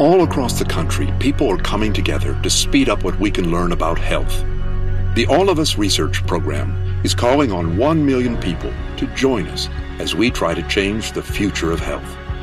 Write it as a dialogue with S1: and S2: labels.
S1: All across the country, people are coming together to speed up what we can learn about health. The All of Us Research Program is calling on 1 million people to join us as we try to change the future of health.